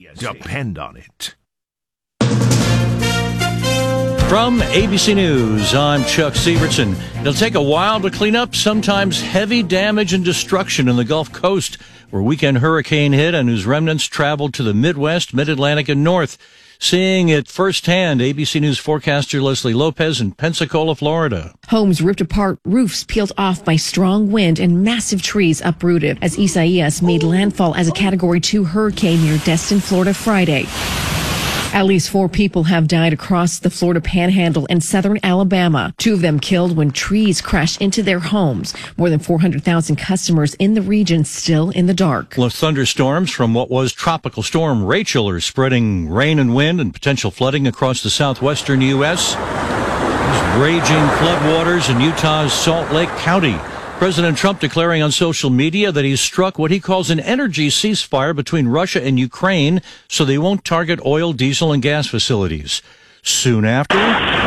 Depend on it. From ABC News, I'm Chuck Severson. It'll take a while to clean up sometimes heavy damage and destruction in the Gulf Coast, where weekend hurricane hit and whose remnants traveled to the Midwest, Mid-Atlantic, and North. Seeing it firsthand, ABC News forecaster Leslie Lopez in Pensacola, Florida. Homes ripped apart, roofs peeled off by strong wind, and massive trees uprooted as Isaias made landfall as a Category 2 hurricane near Destin, Florida, Friday. At least 4 people have died across the Florida Panhandle and southern Alabama. 2 of them killed when trees crashed into their homes. More than 400,000 customers in the region still in the dark. Thunderstorms from what was Tropical Storm Rachel are spreading rain and wind and potential flooding across the southwestern U.S. There's raging floodwaters in Utah's Salt Lake County. President Trump declaring on social media that he's struck what he calls an energy ceasefire between Russia and Ukraine so they won't target oil, diesel, and gas facilities. Soon after,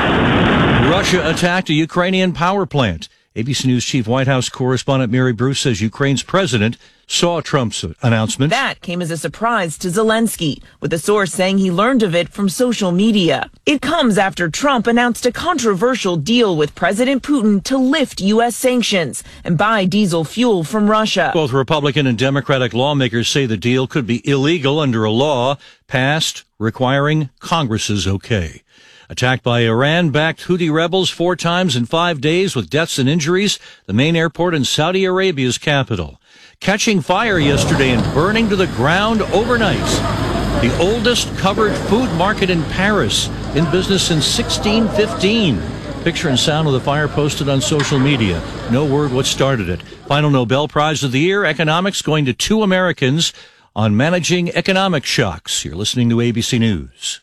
Russia attacked a Ukrainian power plant. ABC News Chief White House correspondent Mary Bruce says Ukraine's president saw Trump's announcement. That came as a surprise to Zelensky, with a source saying he learned of it from social media. It comes after Trump announced a controversial deal with President Putin to lift U.S. sanctions and buy diesel fuel from Russia. Both Republican and Democratic lawmakers say the deal could be illegal under a law passed requiring Congress's okay. Attacked by Iran-backed Houthi rebels 4 times in 5 days with deaths and injuries, the main airport in Saudi Arabia's capital. Catching fire yesterday and burning to the ground overnight. The oldest covered food market in Paris, in business since 1615. Picture and sound of the fire posted on social media. No word what started it. Final Nobel Prize of the Year, economics, going to 2 Americans on managing economic shocks. You're listening to ABC News.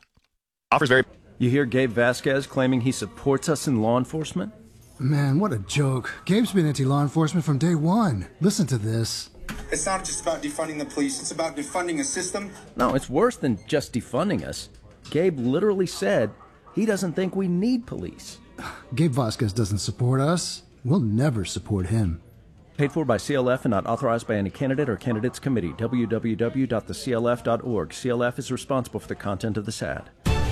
You hear Gabe Vasquez claiming he supports us in law enforcement? Man, what a joke. Gabe's been anti-law enforcement from day one. Listen to this. It's not just about defunding the police, it's about defunding a system. No, it's worse than just defunding us. Gabe literally said he doesn't think we need police. Gabe Vasquez doesn't support us. We'll never support him. Paid for by CLF and not authorized by any candidate or candidates committee. www.theclf.org. CLF is responsible for the content of this ad.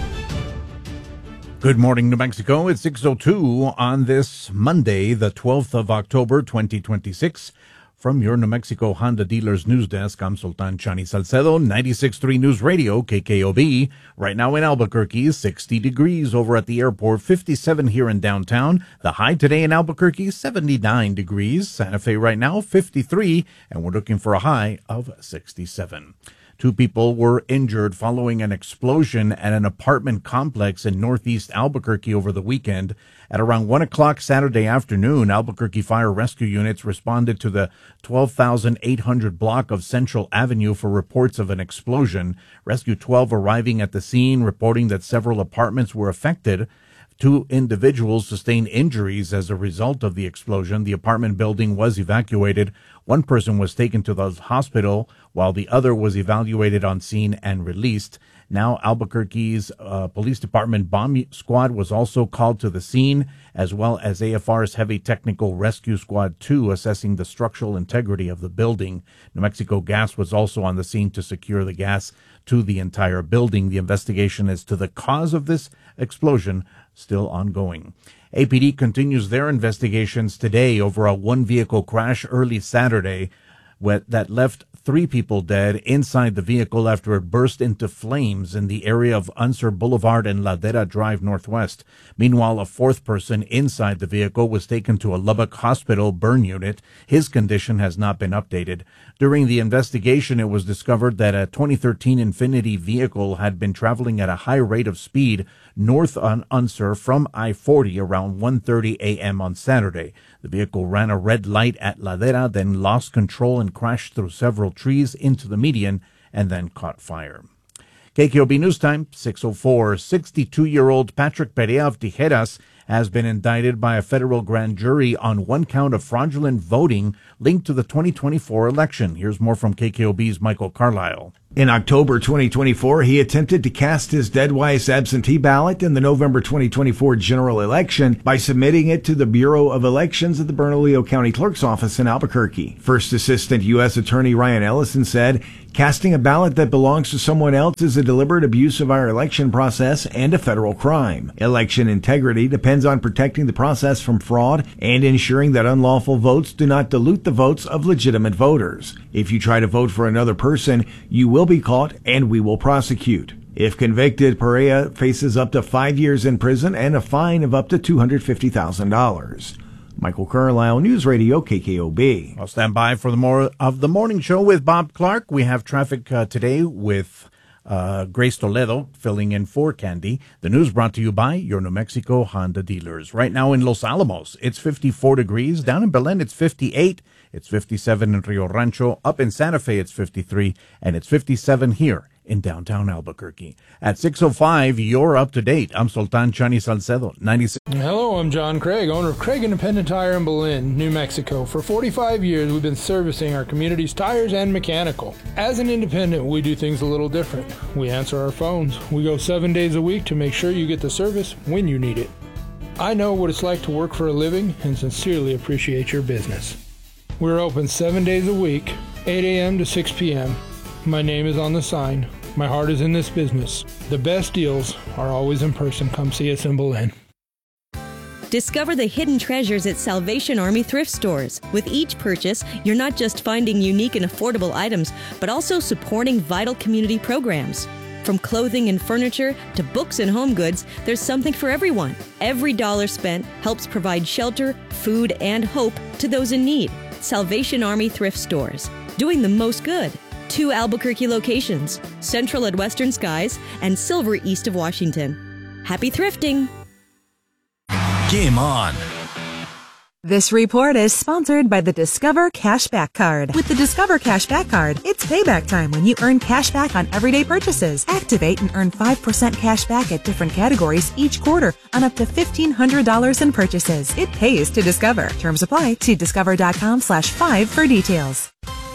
Good morning, New Mexico. It's 6:02 on this Monday, the 12th of October, 2026. From your New Mexico Honda Dealers News Desk, I'm Sultan Chani Salcedo, 96.3 News Radio, KKOB. Right now in Albuquerque, 60 degrees over at the airport, 57 here in downtown. The high today in Albuquerque, 79 degrees. Santa Fe right now, 53, and we're looking for a high of 67. 2 people were injured following an explosion at an apartment complex in northeast Albuquerque over the weekend. At around 1 o'clock Saturday afternoon, Albuquerque Fire Rescue units responded to the 12,800 block of Central Avenue for reports of an explosion. Rescue 12 arriving at the scene, reporting that several apartments were affected. 2 individuals sustained injuries as a result of the explosion. The apartment building was evacuated. 1 person was taken to the hospital, while the other was evaluated on scene and released. Now, Albuquerque's police department bomb squad was also called to the scene, as well as AFR's Heavy Technical Rescue Squad 2, assessing the structural integrity of the building. New Mexico Gas was also on the scene to secure the gas to the entire building. The investigation as to the cause of this explosion still ongoing. APD continues their investigations today over a 1-vehicle crash early Saturday that left 3 people dead inside the vehicle after it burst into flames in the area of Unser Boulevard and Ladera Drive Northwest. Meanwhile, a 4th person inside the vehicle was taken to a Lubbock Hospital burn unit. His condition has not been updated. During the investigation, it was discovered that a 2013 Infiniti vehicle had been traveling at a high rate of speed north on Unser from I-40 around 1:30 a.m. on Saturday. The vehicle ran a red light at Ladera, then lost control and crashed through several trees into the median and then caught fire. KKOB News Time, 6:04. 62-year-old Patrick Perea of Tijeras has been indicted by a federal grand jury on 1 count of fraudulent voting linked to the 2024 election. Here's more from KKOB's Michael Carlisle. In October 2024, he attempted to cast his dead wife's absentee ballot in the November 2024 general election by submitting it to the Bureau of Elections at the Bernalillo County Clerk's office in Albuquerque. First Assistant U.S. Attorney Ryan Ellison said Casting a ballot that belongs to someone else is a deliberate abuse of our election process and a federal crime. Election integrity depends on protecting the process from fraud and ensuring that unlawful votes do not dilute the votes of legitimate voters. If you try to vote for another person, you will be caught and we will prosecute. If convicted, Perea faces up to 5 years in prison and a fine of up to $250,000. Michael Carlisle, News Radio, KKOB. I'll stand by for the more of the morning show with Bob Clark. We have traffic today with Grace Toledo filling in for Candy. The news brought to you by your New Mexico Honda dealers. Right now in Los Alamos, it's 54 degrees. Down in Belen, it's 58. It's 57 in Rio Rancho. Up in Santa Fe, it's 53. And it's 57 here in downtown Albuquerque. At 6:05, you're up to date. I'm Sultan Chani Salcedo, 96. Hello, I'm John Craig, owner of Craig Independent Tire in Belen, New Mexico. For 45 years, we've been servicing our community's tires and mechanical. As an independent, we do things a little different. We answer our phones. We go 7 days a week to make sure you get the service when you need it. I know what it's like to work for a living and sincerely appreciate your business. We're open 7 days a week, 8 a.m. to 6 p.m. My name is on the sign. My heart is in this business. The best deals are always in person. Come see us in Belen. Discover the hidden treasures at Salvation Army thrift stores. With each purchase, you're not just finding unique and affordable items, but also supporting vital community programs. From clothing and furniture to books and home goods, there's something for everyone. Every dollar spent helps provide shelter, food, and hope to those in need. Salvation Army thrift stores, doing the most good. 2 Albuquerque locations, Central at Western Skies and Silver east of Washington. Happy thrifting! Game on! This report is sponsored by the Discover Cashback Card. With the Discover Cashback Card, it's payback time when you earn cash back on everyday purchases. Activate and earn 5% cash back at different categories each quarter on up to $1,500 in purchases. It pays to Discover. Terms apply. See discover.com/5 for details.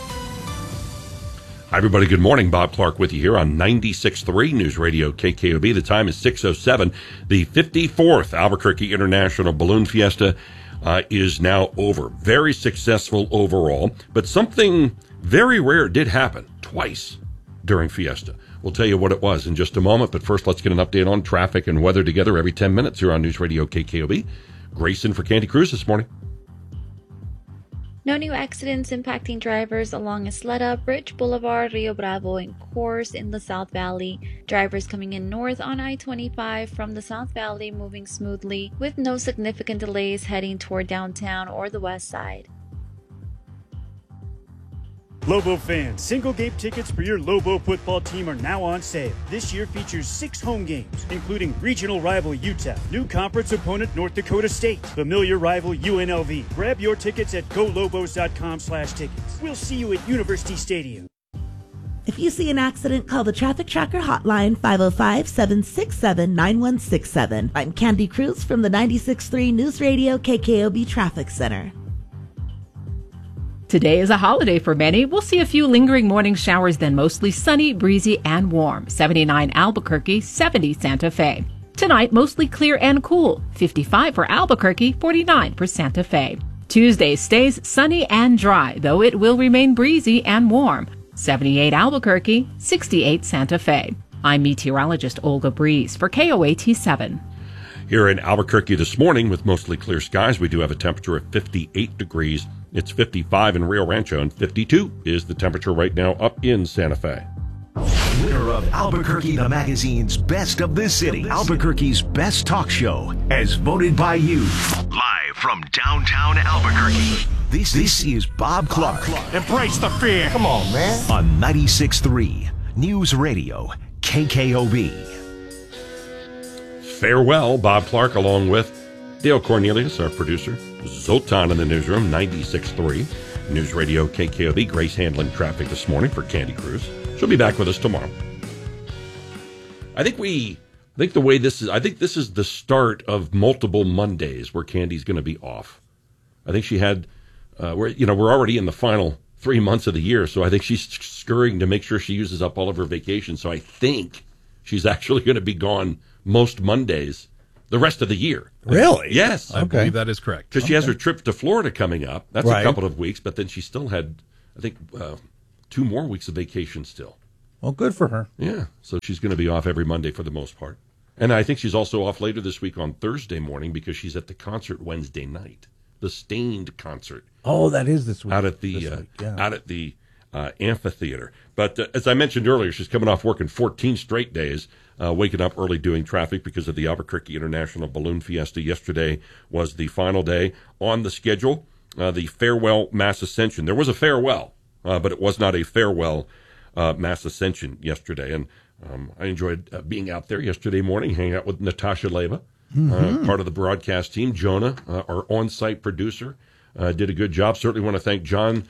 Hi, everybody. Good morning. Bob Clark with you here on 96.3 News Radio KKOB. The time is 6:07. The 54th Albuquerque International Balloon Fiesta is now over. Very successful overall, but something very rare did happen twice during Fiesta. We'll tell you what it was in just a moment, but first let's get an update on traffic and weather together every 10 minutes here on News Radio KKOB. Grayson for Candy Cruz this morning. No new accidents impacting drivers along Isleta, Bridge Boulevard, Rio Bravo, and Coors in the South Valley. Drivers coming in north on I-25 from the South Valley moving smoothly with no significant delays heading toward downtown or the west side. Lobo fans, single game tickets for your Lobo football team are now on sale. This year features 6 home games, including regional rival UTEP, new conference opponent North Dakota State, familiar rival UNLV. Grab your tickets at golobos.com/tickets. We'll see you at University Stadium. If you see an accident, call the Traffic Tracker hotline 505-767-9167. I'm Candy Cruz from the 96.3 News Radio KKOB Traffic Center. Today is a holiday for many. We'll see a few lingering morning showers, then mostly sunny, breezy, and warm. 79 Albuquerque, 70 Santa Fe. Tonight, mostly clear and cool. 55 for Albuquerque, 49 for Santa Fe. Tuesday stays sunny and dry, though it will remain breezy and warm. 78 Albuquerque, 68 Santa Fe. I'm meteorologist Olga Breeze for KOAT7. Here in Albuquerque this morning with mostly clear skies, we do have a temperature of 58 degrees. It's 55 in Rio Rancho, and 52 is the temperature right now up in Santa Fe. Winner of Albuquerque the Magazine's Best of the City, Albuquerque's best talk show, as voted by you. Live from downtown Albuquerque, this is Bob Clark. Embrace the fear. Come on, man. On 96.3 News Radio KKOB. Farewell, Bob Clark, along with Dale Cornelius, our producer. Zoltan in the newsroom, 96.3 News Radio KKOB. Grace handling traffic this morning for Candy Cruz. She'll be back with us tomorrow. I think this is the start of multiple Mondays where Candy's going to be off. I think she had, we're already in the final 3 months of the year, so I think she's scurrying to make sure she uses up all of her vacation. So I think she's actually going to be gone most Mondays the rest of the year. Really? Yes. I believe that is correct. Because she has her trip to Florida coming up. That's a couple of weeks, but then she still had, I think, 2 more weeks of vacation still. Well, good for her. Yeah, so she's going to be off every Monday for the most part. And I think she's also off later this week on Thursday morning because she's at the concert Wednesday night, the Stained concert. Oh, that is this week. Out at the amphitheater. But as I mentioned earlier, she's coming off working 14 straight days, waking up early doing traffic because of the Albuquerque International Balloon Fiesta. Yesterday was the final day on the schedule, the Farewell Mass Ascension. There was a farewell, but it was not a farewell Mass Ascension yesterday. And I enjoyed being out there yesterday morning, hanging out with Natasha Leva, part of the broadcast team. Jonah, our on-site producer, did a good job. Certainly want to thank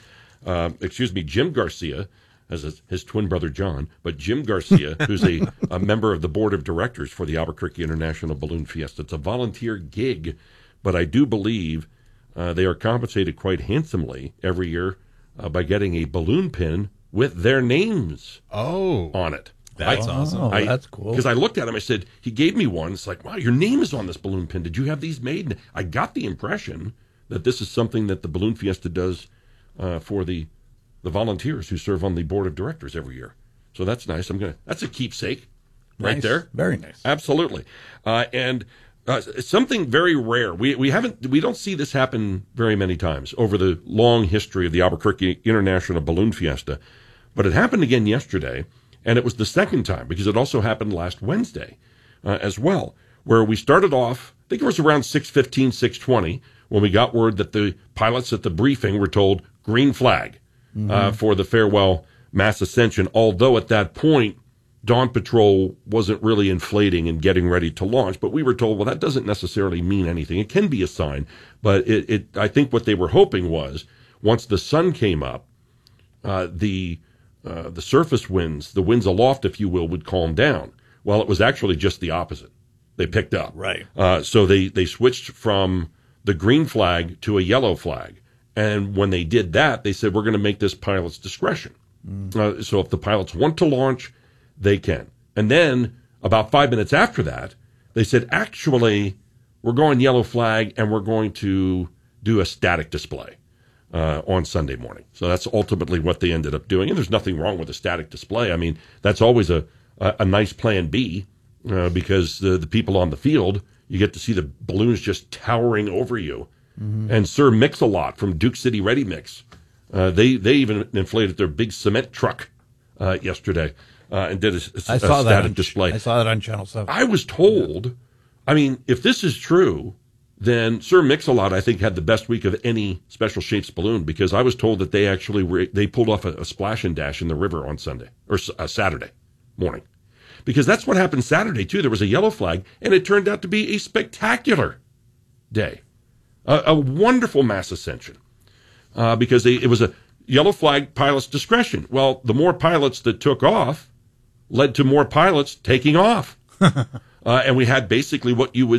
Jim Garcia, as his twin brother John, but Jim Garcia, who's a member of the board of directors for the Albuquerque International Balloon Fiesta. It's a volunteer gig, but I do believe they are compensated quite handsomely every year by getting a balloon pin with their names on it. That's awesome. That's cool. Because I looked at him, I said, he gave me one. It's like, wow, your name is on this balloon pin. Did you have these made? And I got the impression that this is something that the Balloon Fiesta does for the volunteers who serve on the board of directors every year. So that's nice. That's a keepsake right there. Very nice. Absolutely. And something very rare. We don't see this happen very many times over the long history of the Albuquerque International Balloon Fiesta. But it happened again yesterday, and it was the second time because it also happened last Wednesday as well, where we started off, I think it was around 6:15, 6:20, when we got word that the pilots at the briefing were told green flag for the Farewell Mass Ascension, although at that point, Dawn Patrol wasn't really inflating and getting ready to launch, but we were told, well, that doesn't necessarily mean anything. It can be a sign, but I think what they were hoping was, once the sun came up, the surface winds, the winds aloft, if you will, would calm down. Well, it was actually just the opposite. They picked up. Right. So they switched from the green flag to a yellow flag. And when they did that, they said, we're going to make this pilot's discretion. So if the pilots want to launch, they can. And then about 5 minutes after that, they said, actually, we're going yellow flag and we're going to do a static display on Sunday morning. So that's ultimately what they ended up doing. And there's nothing wrong with a static display. I mean, that's always a nice plan B because the people on the field, you get to see the balloons just towering over you. And Sir Mix-a-Lot from Duke City Ready Mix, they even inflated their big cement truck yesterday and did a static display. I saw that on Channel 7. I was told, I mean, if this is true, then Sir Mix-a-Lot, I think, had the best week of any Special Shapes balloon because I was told that they actually they pulled off a splash and dash in the river on Sunday or Saturday morning. Because that's what happened Saturday, too. There was a yellow flag, and it turned out to be a spectacular day. A wonderful mass ascension because it was a yellow flag pilot's discretion. Well, the more pilots that took off led to more pilots taking off. And we had basically what you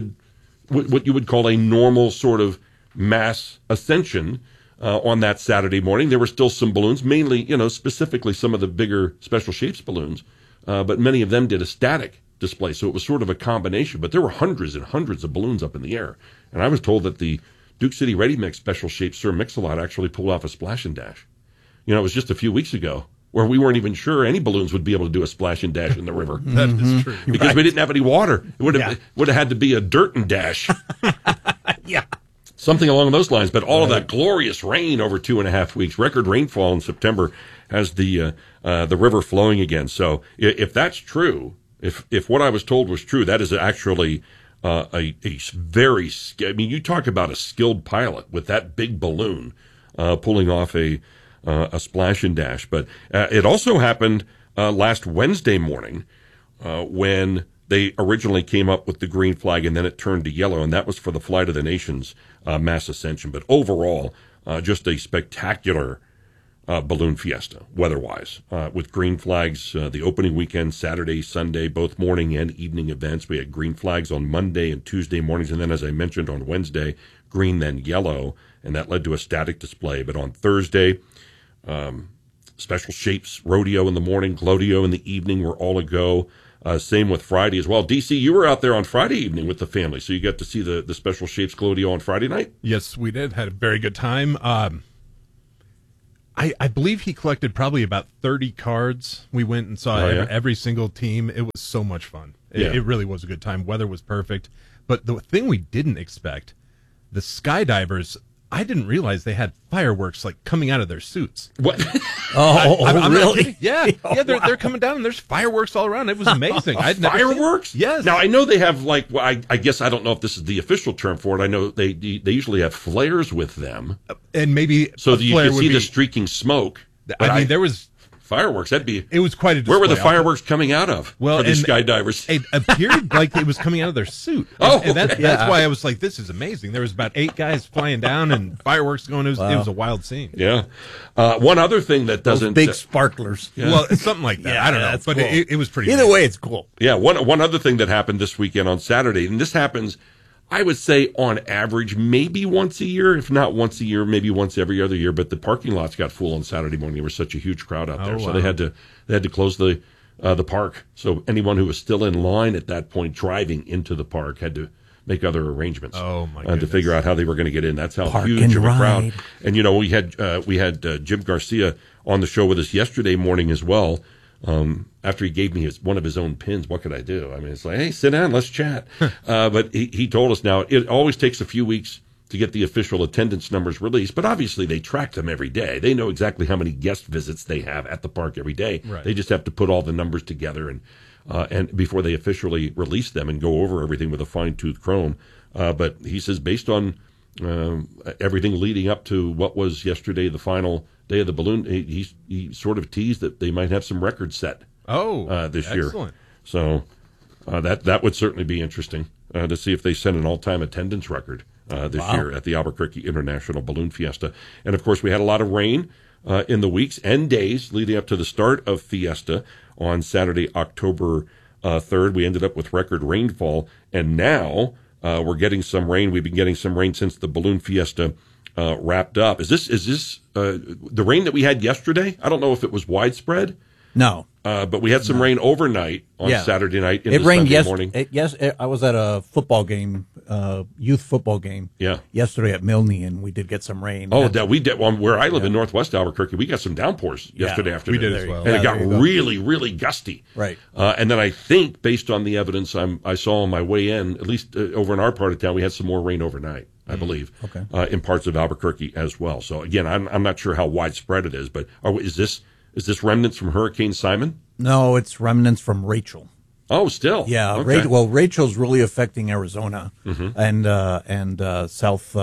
would call a normal sort of mass ascension on that Saturday morning. There were still some balloons, mainly, specifically some of the bigger Special Shapes balloons, but many of them did a static display. So it was sort of a combination, but there were hundreds and hundreds of balloons up in the air. And I was told that the Duke City Ready Mix Special Shapes Sir Mix-a-Lot actually pulled off a splash and dash. It was just a few weeks ago where we weren't even sure any balloons would be able to do a splash and dash in the river. That is true. Because we didn't have any water. It would have had to be a dirt and dash. Yeah. Something along those lines. But all of that glorious rain over 2.5 weeks, record rainfall in September has the river flowing again. So if that's true, if what I was told was true, that is actually a very, you talk about a skilled pilot with that big balloon pulling off a splash and dash. But it also happened last Wednesday morning when they originally came up with the green flag and then it turned to yellow, and that was for the Flight of the Nations mass ascension. But overall, just a spectacular balloon fiesta, weather-wise, with green flags the opening weekend, Saturday, Sunday, both morning and evening events. We had green flags on Monday and Tuesday mornings, and then, as I mentioned, on Wednesday, green, then yellow, and that led to a static display. But on Thursday, Special Shapes Rodeo in the morning, Glodeo in the evening were all a-go. Same with Friday as well. DC, you were out there on Friday evening with the family, so you got to see the Special Shapes Glodeo on Friday night? Yes, we did. Had a very good time. I believe he collected probably about 30 cards. We went and saw every single team. It was so much fun. It really was a good time. Weather was perfect. But the thing we didn't expect, the skydivers, I didn't realize they had fireworks like coming out of their suits. What? I'm really? Yeah, they're coming down and there's fireworks all around. It was amazing. I'd never Fireworks? Yes. Now I know they have I guess I don't know if this is the official term for it. I know they usually have flares with them, and maybe so that you can see the streaking smoke. I mean, there was fireworks. It was quite a display. Where were the fireworks coming out of? Well, for these skydivers, it appeared like it was coming out of their suit. And that's why I was like, "This is amazing." There was about 8 guys flying down and fireworks going. It was a wild scene. Yeah. One other thing that doesn't big sparklers. Yeah. Well, something like that. I don't know, but cool. it was pretty. Either way, it's cool. Yeah. One other thing that happened this weekend on Saturday, and this happens, I would say on average, maybe once a year, if not once a year, maybe once every other year. But the parking lots got full on Saturday morning. There was such a huge crowd out there, so they had to close the park. So anyone who was still in line at that point driving into the park had to make other arrangements to figure out how they were going to get in. That's how huge of a crowd. And we had Jim Garcia on the show with us yesterday morning as well. After he gave me one of his own pins, what could I do? I mean, it's like, hey, sit down, let's chat. But he told us now it always takes a few weeks to get the official attendance numbers released, but obviously they track them every day. They know exactly how many guest visits they have at the park every day. Right. They just have to put all the numbers together and before they officially release them and go over everything with a fine-tooth comb. But he says based on everything leading up to what was yesterday, the final day of the balloon, he sort of teased that they might have some records set this year. So that would certainly be interesting to see if they set an all-time attendance record this year at the Albuquerque International Balloon Fiesta. And, of course, we had a lot of rain in the weeks and days leading up to the start of Fiesta on Saturday, October 3rd. We ended up with record rainfall, and now we're getting some rain. We've been getting some rain since the Balloon Fiesta wrapped up. Is this the rain that we had yesterday? I don't know if it was widespread. No. But we had some rain overnight on Saturday night into it rained Sunday morning. I was at a football game, youth football game. Yesterday at Milne, and we did get some rain. We did. Where I live in Northwest Albuquerque, we got some downpours yesterday afternoon. We did as well, and it got really, really gusty. Right. And then I think, based on the evidence I saw on my way in, at least over in our part of town, we had some more rain overnight. I believe, in parts of Albuquerque as well. So again, I'm not sure how widespread it is, but is this remnants from Hurricane Simon? No, it's remnants from Rachel. Oh, still? Yeah. Okay. Rachel's really affecting Arizona and South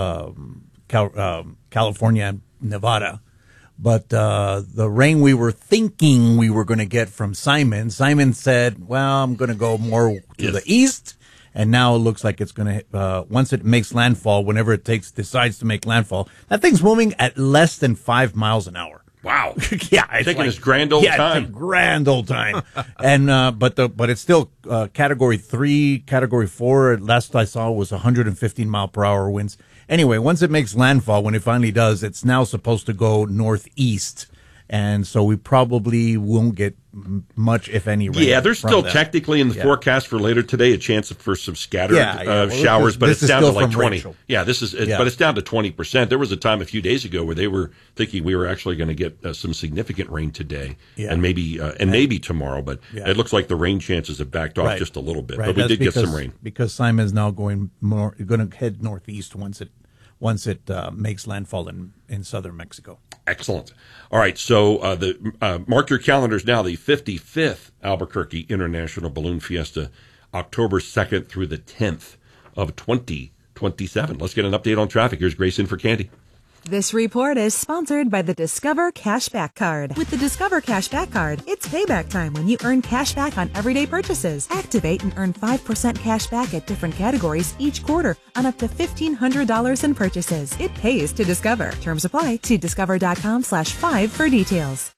California and Nevada. But the rain we were thinking we were going to get from Simon said, well, I'm going to go more to the east. And now it looks like it's going to, once it makes landfall, whenever it decides to make landfall, that thing's moving at less than 5 miles an hour. Wow. Yeah. It's taking this grand old time. It's a grand old time. And, but it's still, category 3, category 4. Last I saw was 115 mile per hour winds. Anyway, once it makes landfall, when it finally does, it's now supposed to go northeast. And so we probably won't get much, if any, rain. Yeah, there's still technically in the forecast for later today a chance for some scattered showers, but it's down to like 20. Rachel. Yeah, but it's down to 20%. There was a time a few days ago where they were thinking we were actually going to get some significant rain today and maybe tomorrow, but it looks like the rain chances have backed off just a little bit. But we did get some rain because Simon's now going to head northeast once it makes landfall in southern Mexico. Excellent. All right, so mark your calendars now. The 55th Albuquerque International Balloon Fiesta, October 2nd through the 10th of 2027. Let's get an update on traffic. Here's Grace in for Candy. This report is sponsored by the Discover Cashback Card. With the Discover Cashback Card, it's payback time when you earn cash back on everyday purchases. Activate and earn 5% cash back at different categories each quarter on up to $1,500 in purchases. It pays to Discover. Terms apply. See discover.com/5 for details.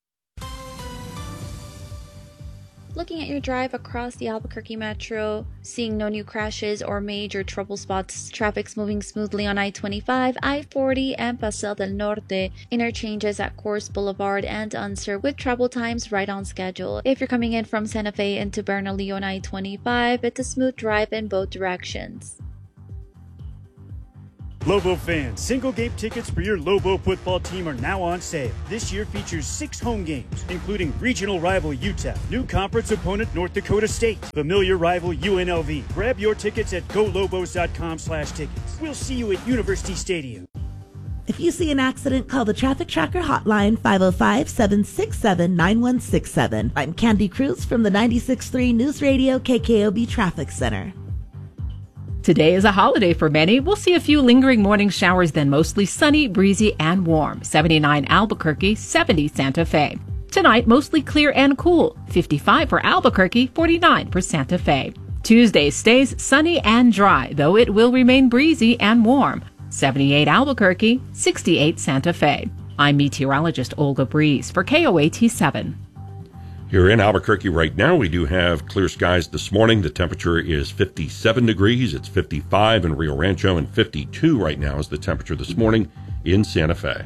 Looking at your drive across the Albuquerque Metro, seeing no new crashes or major trouble spots, traffic's moving smoothly on I-25, I-40, and Paseo del Norte, interchanges at Coors Boulevard and Unser with travel times right on schedule. If you're coming in from Santa Fe into Bernalillo on I-25, it's a smooth drive in both directions. Lobo fans, single game tickets for your Lobo football team are now on sale. This year features 6 home games, including regional rival UTEP, new conference opponent North Dakota State, familiar rival UNLV. Grab your tickets at golobos.com/tickets. We'll see you at University Stadium. If you see an accident, call the Traffic Tracker hotline 505-767-9167. I'm Candy Cruz from the 96.3 News Radio KKOB Traffic Center. Today is a holiday for many. We'll see a few lingering morning showers, then mostly sunny, breezy, and warm. 79 Albuquerque, 70 Santa Fe. Tonight, mostly clear and cool. 55 for Albuquerque, 49 for Santa Fe. Tuesday stays sunny and dry, though it will remain breezy and warm. 78 Albuquerque, 68 Santa Fe. I'm meteorologist Olga Breeze for KOAT7. Here in Albuquerque right now, we do have clear skies this morning. The temperature is 57 degrees. It's 55 in Rio Rancho, and 52 right now is the temperature this morning in Santa Fe.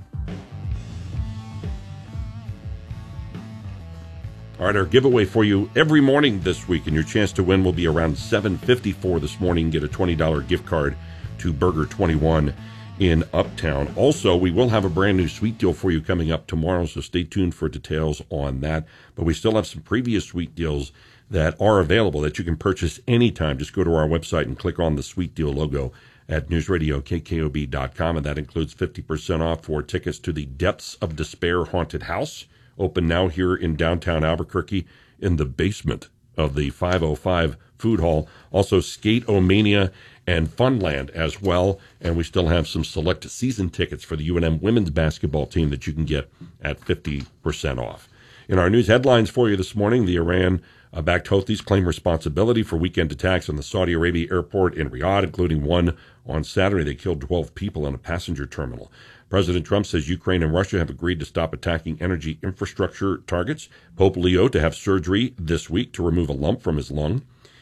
All right, our giveaway for you every morning this week, and your chance to win will be around 7:54 this morning. Get a $20 gift card to Burger 21 in Uptown. Also, we will have a brand new sweet deal for you coming up tomorrow, so stay tuned for details on that. But we still have some previous sweet deals that are available that you can purchase anytime. Just go to our website and click on the sweet deal logo at newsradiokkob.com, and that includes 50% off for tickets to the Depths of Despair Haunted House, open now here in downtown Albuquerque in the basement of the 505 Food Hall. Also, Skate-O-Mania and Funland as well. And we still have some select season tickets for the UNM women's basketball team that you can get at 50% off. In our news headlines for you this morning, the Iran-backed Houthis claim responsibility for weekend attacks on the Saudi Arabia airport in Riyadh, including one on Saturday. They killed 12 people in a passenger terminal. President Trump says Ukraine and Russia have agreed to stop attacking energy infrastructure targets. Pope Leo to have surgery this week to remove a lump from his lung.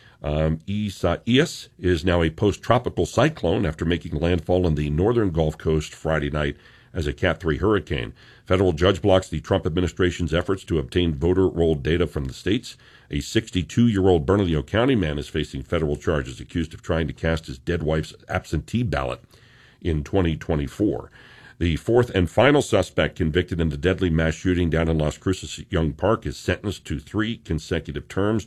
Isaias is now a post-tropical cyclone after making landfall in the northern Gulf Coast Friday night as a Cat 3 hurricane. Federal judge blocks the Trump administration's efforts to obtain voter roll data from the states. A 62-year-old Bernalillo County man is facing federal charges accused of trying to cast his dead wife's absentee ballot in 2024. The fourth and final suspect convicted in the deadly mass shooting down in Las Cruces Young Park is sentenced to 3 consecutive terms,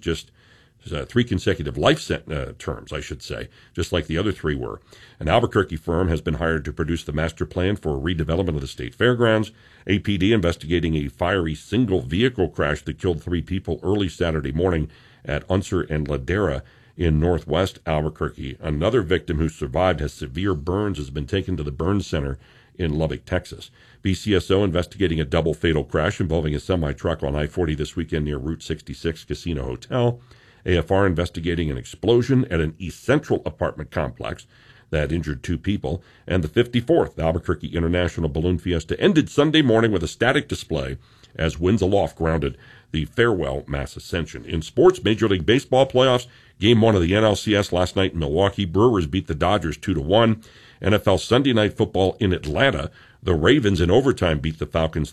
3 consecutive life terms, I should say, just like the other 3 were. An Albuquerque firm has been hired to produce the master plan for redevelopment of the state fairgrounds. APD investigating a fiery single vehicle crash that killed 3 people early Saturday morning at Unser and Ladera in northwest Albuquerque. Another victim who survived has severe burns has been taken to the burn center in Lubbock, Texas. BCSO investigating a double fatal crash involving a semi-truck on I-40 this weekend near Route 66 Casino Hotel. AFR investigating an explosion at an East Central apartment complex that injured 2 people. And the 54th Albuquerque International Balloon Fiesta ended Sunday morning with a static display as winds aloft grounded the Farewell Mass Ascension. In sports, Major League Baseball playoffs, Game 1 of the NLCS last night in Milwaukee. Brewers beat the Dodgers 2-1. NFL Sunday Night Football in Atlanta. The Ravens in overtime beat the Falcons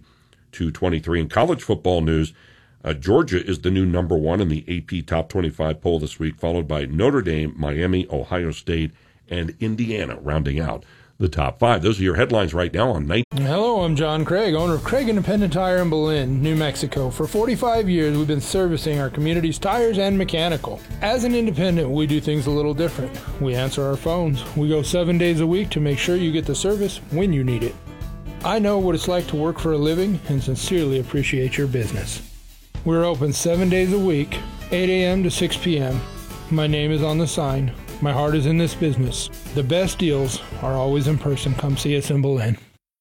30-23. In college football news, Georgia is the new number 1 in the AP Top 25 poll this week, followed by Notre Dame, Miami, Ohio State, and Indiana, rounding out the top 5. Those are your headlines right now on 19. Hello, I'm John Craig, owner of Craig Independent Tire in Belen, New Mexico. For 45 years, we've been servicing our community's tires and mechanical. As an independent, we do things a little different. We answer our phones. We go 7 days a week to make sure you get the service when you need it. I know what it's like to work for a living and sincerely appreciate your business. We're open 7 days a week, 8 a.m. to 6 p.m. My name is on the sign. My heart is in this business. The best deals are always in person. Come see us in Belen.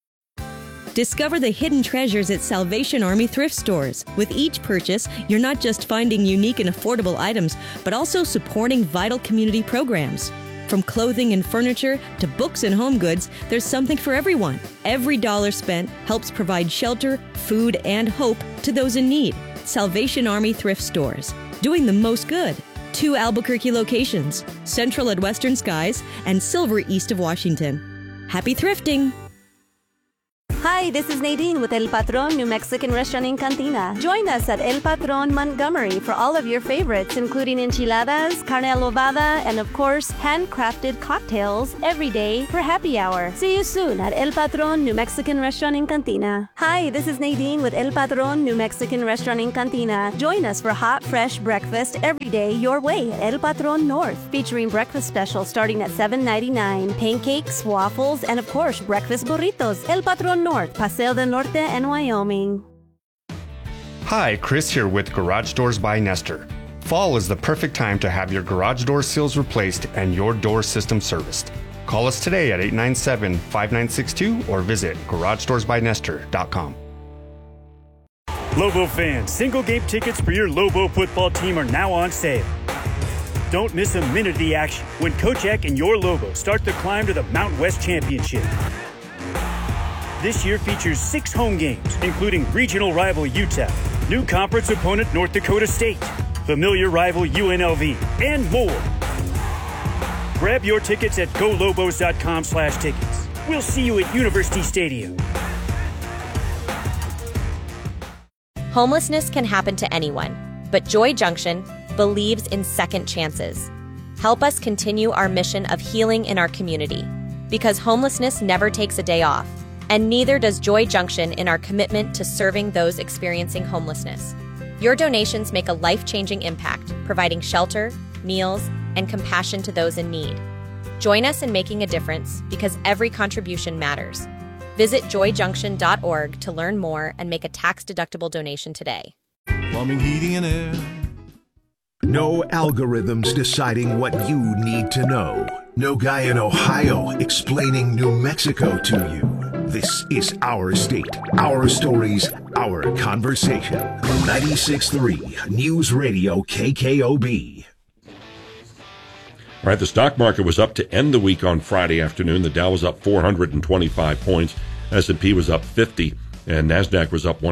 Discover the hidden treasures at Salvation Army thrift stores. With each purchase, you're not just finding unique and affordable items, but also supporting vital community programs. From clothing and furniture to books and home goods, there's something for everyone. Every dollar spent helps provide shelter, food, and hope to those in need. Salvation Army thrift stores, doing the most good. 2 Albuquerque locations, Central at Western Skies and Silver east of Washington. Happy thrifting! Hi, Hi, this is Nadine with El Patron New Mexican Restaurant in Cantina. Join us at El Patron Montgomery for all of your favorites, including enchiladas, carne adobada, and of course, handcrafted cocktails every day for happy hour. See you soon at El Patron New Mexican Restaurant in Cantina. Hi, this is Nadine with El Patron New Mexican Restaurant in Cantina. Join us for hot, fresh breakfast every day your way at El Patron North, featuring breakfast specials starting at $7.99, pancakes, waffles, and of course, breakfast burritos. El Patron North, Paseo del Norte, and Wyoming. Hi, Chris here with Garage Doors by Nestor. Fall is the perfect time to have your garage door seals replaced and your door system serviced. Call us today at 897-5962 or visit GarageDoorsByNestor.com. Lobo fans, single game tickets for your Lobo football team are now on sale. Don't miss a minute of the action when Coach Eck and your Lobo start the climb to the Mountain West Championship. This year features 6 home games, including regional rival UTEP, new conference opponent North Dakota State, familiar rival UNLV, and more. Grab your tickets at golobos.com/tickets. We'll see you at University Stadium. Homelessness can happen to anyone, but Joy Junction believes in second chances. Help us continue our mission of healing in our community, because homelessness never takes a day off, and neither does Joy Junction in our commitment to serving those experiencing homelessness. Your donations make a life-changing impact, providing shelter, meals, and compassion to those in need. Join us in making a difference, because every contribution matters. Visit joyjunction.org to learn more and make a tax-deductible donation today. Plumbing, heating, and air. No algorithms deciding what you need to know. No guy in Ohio explaining New Mexico to you. This is our state, our stories, our conversation. 96.3 News Radio KKOB. All right, the stock market was up to end the week on Friday afternoon. The Dow was up 425 points. S&P was up 50, and NASDAQ was up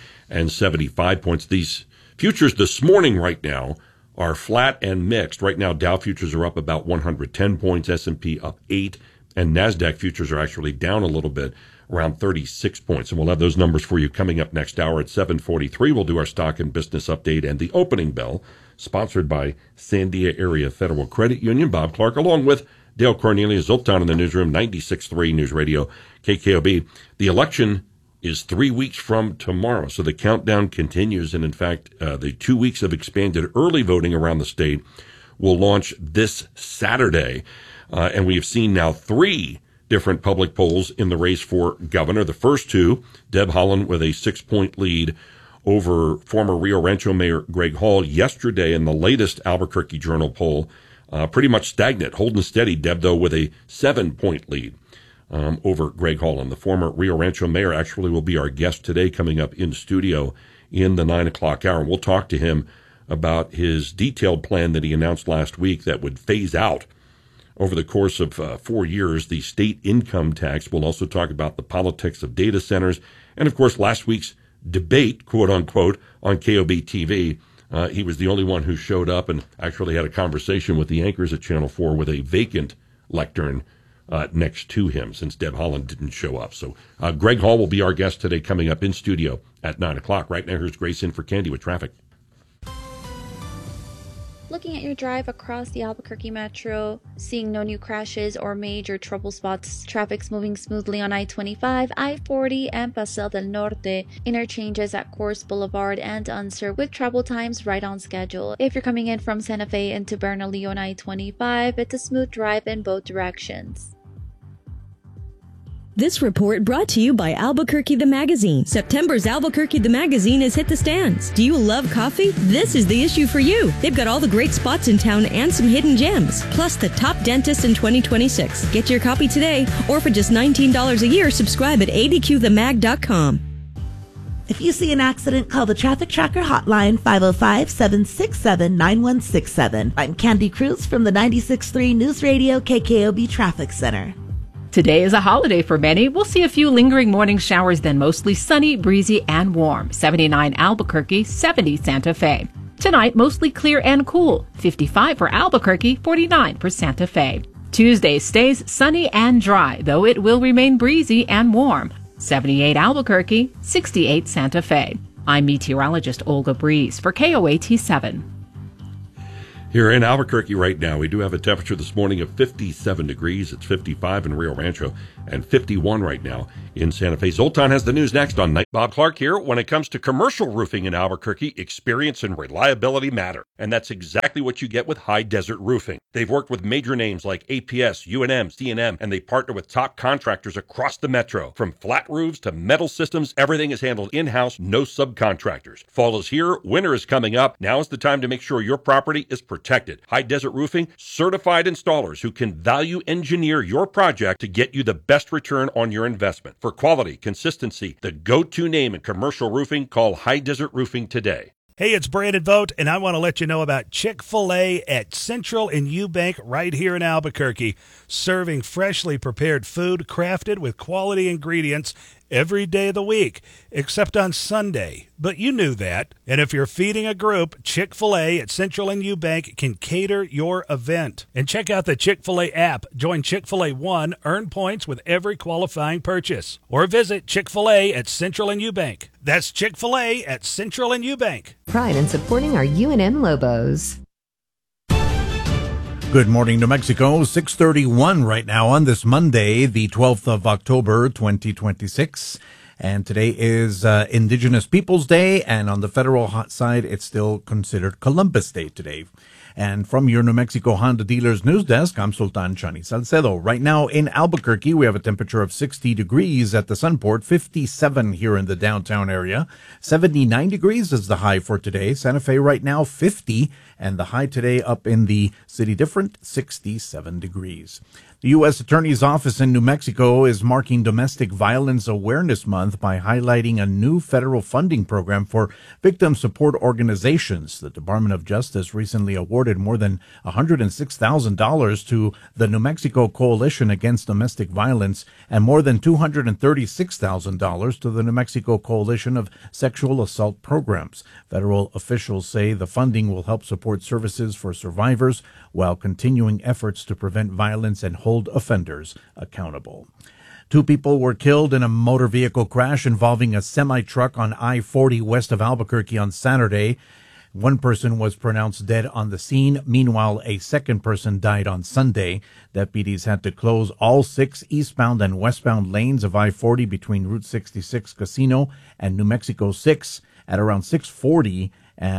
175 points. These futures this morning right now are flat and mixed. Right now, Dow futures are up about 110 points, S&P up 8, and NASDAQ futures are actually down a little bit, around 36 points. And we'll have those numbers for you coming up next hour at 7:43. We'll do our stock and business update and the opening bell, sponsored by Sandia Area Federal Credit Union. Bob Clark, along with Dale Cornelius, Zoltan in the newsroom, 96.3 News Radio, KKOB. The election is 3 weeks from tomorrow, so the countdown continues. And in fact, the 2 weeks of expanded early voting around the state will launch this Saturday. And we have seen now 3 different public polls in the race for governor. The first 2, Deb Haaland with a 6-point lead over former Rio Rancho Mayor Greg Hall. Yesterday, in the latest Albuquerque Journal poll, pretty much stagnant, holding steady. Deb, though, with a 7-point lead over Greg Hall. And the former Rio Rancho mayor actually will be our guest today, coming up in studio in the 9 o'clock hour. And we'll talk to him about his detailed plan that he announced last week that would phase out over the course of 4 years the state income tax. We'll also talk about the politics of data centers. And, of course, last week's debate, quote unquote, on KOB TV. He was the only one who showed up and actually had a conversation with the anchors at Channel 4 with a vacant lectern next to him, since Deb Haaland didn't show up. So Greg Hall will be our guest today, coming up in studio at 9 o'clock. Right now, here's Grace in for Candy with traffic. Looking at your drive across the Albuquerque Metro, seeing no new crashes or major trouble spots. Traffic's moving smoothly on I-25, I-40, and Paseo del Norte. Interchanges at Coors Boulevard and Unser, with travel times right on schedule. If you're coming in from Santa Fe into Bernalillo on I-25, it's a smooth drive in both directions. This report brought to you by Albuquerque the Magazine. September's Albuquerque the Magazine has hit the stands. Do you love coffee? This is the issue for you. They've got all the great spots in town and some hidden gems, plus the top dentist in 2026. Get your copy today, or for just $19 a year, subscribe at adqthemag.com. If you see an accident, call the Traffic Tracker hotline, 505-767-9167. I'm Candy Cruz from the 96.3 News Radio KKOB Traffic Center. Today is a holiday for many. We'll see a few lingering morning showers, then mostly sunny, breezy, and warm. 79 Albuquerque, 70 Santa Fe. Tonight, mostly clear and cool. 55 for Albuquerque, 49 for Santa Fe. Tuesday stays sunny and dry, though it will remain breezy and warm. 78 Albuquerque, 68 Santa Fe. I'm meteorologist Olga Breeze for KOAT 7. Here in Albuquerque right now, we do have a temperature this morning of 57 degrees. It's 55 in Rio Rancho and 51 right now in Santa Fe. Zoltan has the news next on Night. Bob Clark here. When it comes to commercial roofing in Albuquerque, experience and reliability matter. And that's exactly what you get with High Desert Roofing. They've worked with major names like APS, UNM, C&M, and they partner with top contractors across the metro. From flat roofs to metal systems, everything is handled in-house, no subcontractors. Fall is here, winter is coming up. Now is the time to make sure your property is protected. High Desert Roofing, certified installers who can value engineer your project to get you the best return on your investment. For quality, consistency, the go-to name in commercial roofing, call High Desert Roofing today. Hey, it's Brandon Vogt, and I want to let you know about Chick-fil-A at Central and Eubank right here in Albuquerque, serving freshly prepared food crafted with quality ingredients every day of the week, except on Sunday. But you knew that. And if you're feeding a group, Chick-fil-A at Central and Eubank can cater your event. And check out the Chick-fil-A app. Join Chick-fil-A One, earn points with every qualifying purchase. Or visit Chick-fil-A at Central and Eubank. That's Chick-fil-A at Central and Eubank. Pride in supporting our UNM Lobos. Good morning, New Mexico. 6:31 right now on this Monday, the 12th of October, 2026. And today is Indigenous Peoples Day, and on the federal side, it's still considered Columbus Day today. And from your New Mexico Honda Dealers News Desk, I'm Sultan Chani Salcedo. Right now in Albuquerque, we have a temperature of 60 degrees at the Sunport, 57 here in the downtown area. 79 degrees is the high for today. Santa Fe right now, 50, and the high today up in the city different, 67 degrees. The U.S. Attorney's Office in New Mexico is marking Domestic Violence Awareness Month by highlighting a new federal funding program for victim support organizations. The Department of Justice recently awarded more than $106,000 to the New Mexico Coalition Against Domestic Violence and more than $236,000 to the New Mexico Coalition of Sexual Assault Programs. Federal officials say the funding will help support services for survivors while continuing efforts to prevent violence and hold offenders accountable. 2 people were killed in a motor vehicle crash involving a semi-truck on I-40 west of Albuquerque on Saturday. 1 person was pronounced dead on the scene. Meanwhile, a second person died on Sunday. Deputies had to close all 6 eastbound and westbound lanes of I-40 between Route 66 Casino and New Mexico 6 at around 6:40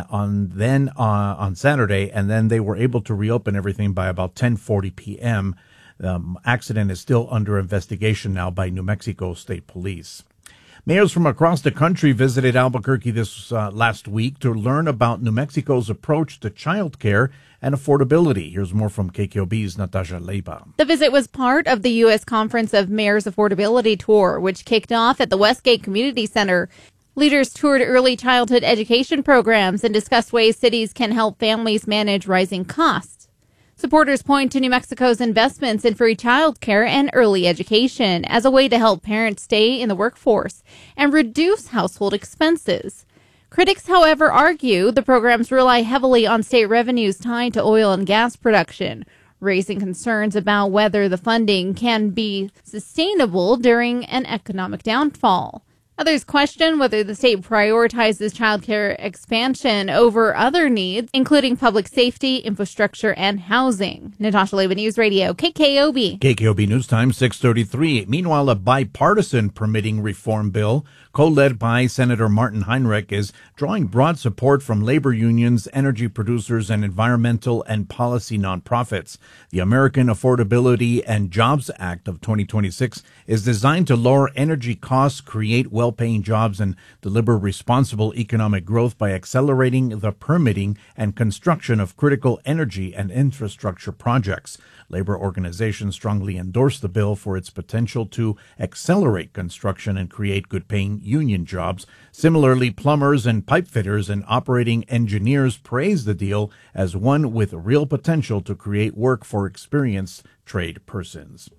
on Saturday, and then they were able to reopen everything by about 10:40 p.m. The accident is still under investigation now by New Mexico State Police. Mayors from across the country visited Albuquerque this last week to learn about New Mexico's approach to child care and affordability. Here's more from KKOB's Natasha Leiba. The visit was part of the U.S. Conference of Mayors Affordability Tour, which kicked off at the Westgate Community Center. Leaders toured early childhood education programs and discussed ways cities can help families manage rising costs. Supporters point to New Mexico's investments in free childcare and early education as a way to help parents stay in the workforce and reduce household expenses. Critics, however, argue the programs rely heavily on state revenues tied to oil and gas production, raising concerns about whether the funding can be sustainable during an economic downfall. Others question whether the state prioritizes childcare expansion over other needs, including public safety, infrastructure, and housing. Natasha Leiba, News Radio, KKOB. KKOB News Time, 6:33. Meanwhile, a bipartisan permitting reform bill, co-led by Senator Martin Heinrich, is drawing broad support from labor unions, energy producers, and environmental and policy nonprofits. The American Affordability and Jobs Act of 2026 is designed to lower energy costs, create well-paying jobs, and deliver responsible economic growth by accelerating the permitting and construction of critical energy and infrastructure projects. Labor organizations strongly endorse the bill for its potential to accelerate construction and create good-paying union jobs. Similarly, plumbers and pipe fitters and operating engineers praise the deal as one with real potential to create work for experienced trade persons.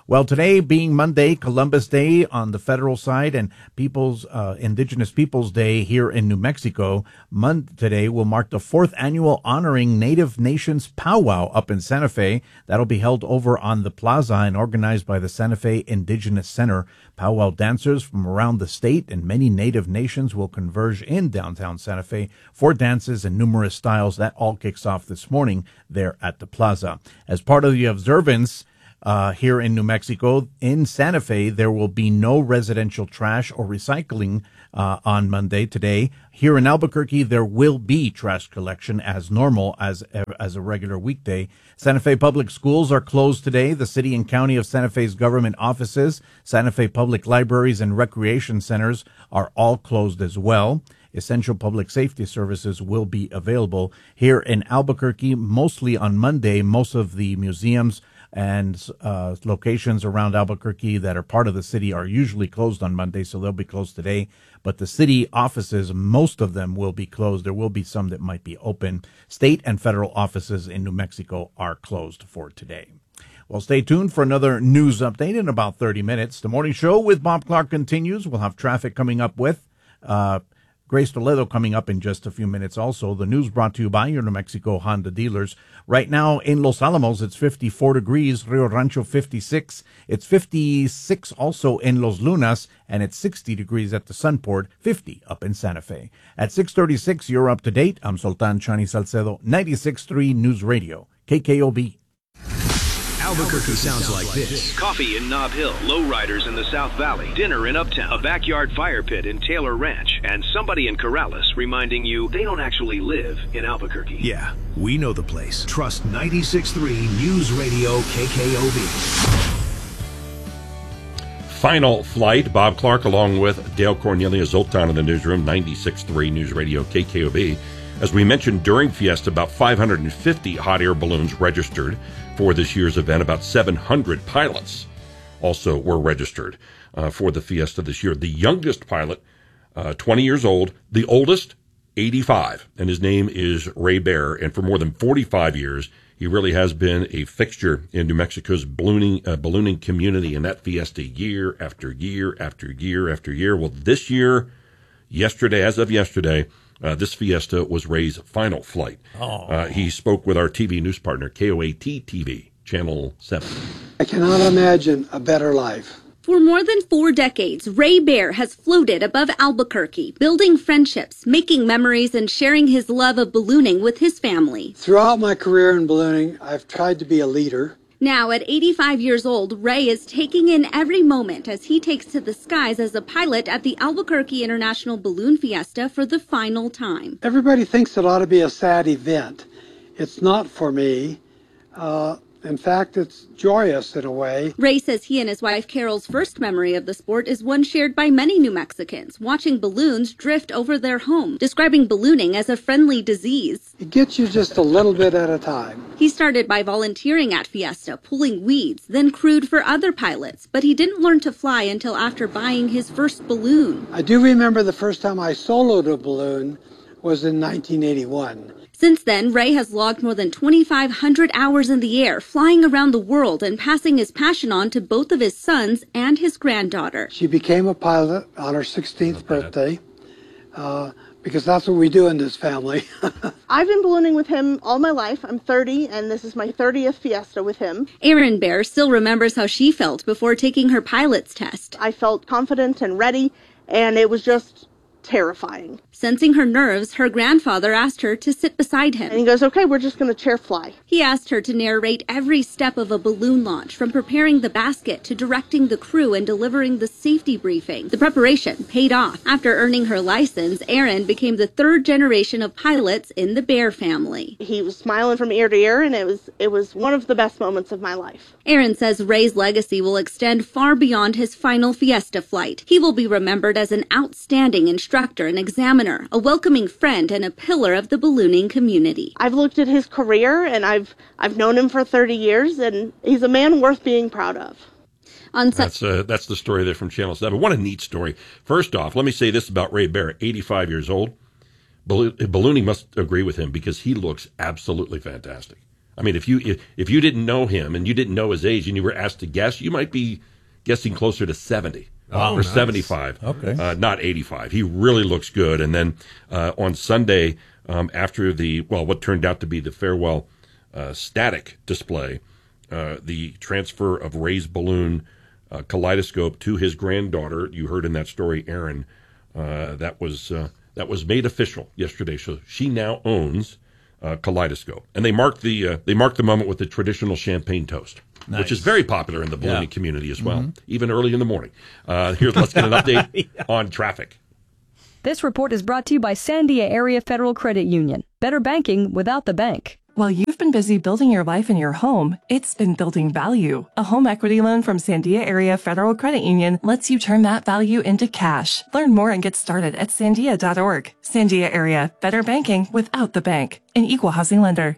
Well, today being Monday, Columbus Day on the federal side, and Indigenous Peoples Day here in New Mexico, today will mark the 4th annual Honoring Native Nations Powwow up in Santa Fe. That'll be held over on the plaza and organized by the Santa Fe Indigenous Center. Powwow dancers from around the state and many Native nations will converge in downtown Santa Fe for dances in numerous styles. That all kicks off this morning there at the plaza. As part of the observance, here in New Mexico, in Santa Fe, there will be no residential trash or recycling on Monday today. Here in Albuquerque, there will be trash collection as normal as a regular weekday. Santa Fe Public Schools are closed today. The city and county of Santa Fe's government offices, Santa Fe Public Libraries, and recreation centers are all closed as well. Essential public safety services will be available here in Albuquerque, mostly on Monday. Most of the museums and locations around Albuquerque that are part of the city are usually closed on Monday, so they'll be closed today. But the city offices, most of them will be closed. There will be some that might be open. State and federal offices in New Mexico are closed for today. Well, stay tuned for another news update in about 30 minutes. The morning show with Bob Clark continues. We'll have traffic coming up with Grace Toledo coming up in just a few minutes. Also, the news brought to you by your New Mexico Honda dealers. Right now in Los Alamos, it's 54 degrees. Rio Rancho, 56. It's 56 also in Los Lunas, and it's 60 degrees at the Sunport, 50 up in Santa Fe. At 6:36, you're up to date. I'm Sultan Chani Salcedo, 96.3 News Radio, KKOB. Albuquerque sounds like this. Coffee in Nob Hill, lowriders in the South Valley, dinner in Uptown, a backyard fire pit in Taylor Ranch, and somebody in Corrales reminding you they don't actually live in Albuquerque. Yeah, we know the place. Trust 96.3 News Radio KKOB. Final flight. Bob Clark along with Dale Cornelius Zoltan in the newsroom, 96.3 News Radio KKOB. As we mentioned during Fiesta, about 550 hot air balloons registered for this year's event. About 700 pilots also were registered for the Fiesta this year. The youngest pilot, 20 years old. The oldest, 85. And his name is Ray Bear. And for more than 45 years, he really has been a fixture in New Mexico's ballooning community. And that Fiesta year after year after year after year. Well, this year, as of yesterday, this Fiesta was Ray's final flight. He spoke with our TV news partner, KOAT TV, Channel 7. I cannot imagine a better life. For more than 4 decades, Ray Bear has floated above Albuquerque, building friendships, making memories, and sharing his love of ballooning with his family. Throughout my career in ballooning, I've tried to be a leader. Now, at 85 years old, Ray is taking in every moment as he takes to the skies as a pilot at the Albuquerque International Balloon Fiesta for the final time. Everybody thinks it ought to be a sad event. It's not for me. In fact, it's joyous in a way. Ray says he and his wife Carol's first memory of the sport is one shared by many New Mexicans, watching balloons drift over their home, describing ballooning as a friendly disease. It gets you just a little bit at a time. He started by volunteering at Fiesta, pulling weeds, then crewed for other pilots, but he didn't learn to fly until after buying his first balloon. I do remember the first time I soloed a balloon was in 1981. Since then, Ray has logged more than 2,500 hours in the air, flying around the world and passing his passion on to both of his sons and his granddaughter. She became a pilot on her 16th birthday, because that's what we do in this family. I've been ballooning with him all my life. I'm 30, and this is my 30th Fiesta with him. Erin Bear still remembers how she felt before taking her pilot's test. I felt confident and ready, and it was just terrifying. Sensing her nerves, her grandfather asked her to sit beside him. And he goes, okay, we're just going to chair fly. He asked her to narrate every step of a balloon launch, from preparing the basket to directing the crew and delivering the safety briefing. The preparation paid off. After earning her license, Erin became the 3rd generation of pilots in the Bear family. He was smiling from ear to ear, and it was one of the best moments of my life. Erin says Ray's legacy will extend far beyond his final Fiesta flight. He will be remembered as an outstanding instructor and examiner, a welcoming friend, and a pillar of the ballooning community. I've looked at his career, and I've known him for 30 years, and he's a man worth being proud of. That's the story there from Channel 7. What a neat story. First off, let me say this about Ray Bear, 85 years old. Ballooning must agree with him because he looks absolutely fantastic. I mean, if you didn't know him and you didn't know his age and you were asked to guess, you might be guessing closer to 70 or nice. 75, not 85. He really looks good. And then on Sunday, after what turned out to be the farewell static display, the transfer of Ray's balloon kaleidoscope to his granddaughter, you heard in that story, Aaron, that was made official yesterday. So she now owns Kaleidoscope, and they marked the moment with the traditional champagne toast, which is very popular in the ballooning community as well, even early in the morning. Let's get an update on traffic. This report is brought to you by Sandia Area Federal Credit Union. Better banking without the bank. While you've been busy building your life in your home, it's been building value. A home equity loan from Sandia Area Federal Credit Union lets you turn that value into cash. Learn more and get started at sandia.org. Sandia Area, better banking without the bank. An equal housing lender.